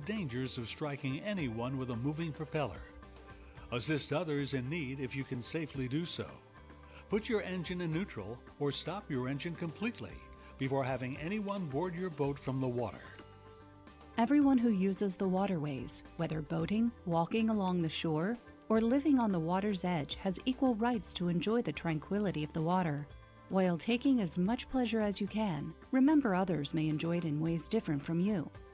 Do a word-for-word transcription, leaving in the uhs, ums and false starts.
dangers of striking anyone with a moving propeller. Assist others in need if you can safely do so. Put your engine in neutral or stop your engine completely before having anyone board your boat from the water. Everyone who uses the waterways, whether boating, walking along the shore, or living on the water's edge, has equal rights to enjoy the tranquility of the water. While taking as much pleasure as you can, remember others may enjoy it in ways different from you.